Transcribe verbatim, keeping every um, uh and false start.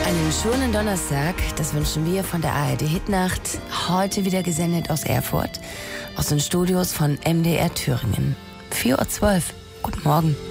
Einen schönen Donnerstag, das wünschen wir von der A R D Hitnacht, heute wieder gesendet aus Erfurt, aus den Studios von M D R Thüringen. vier Uhr zwölf, guten Morgen.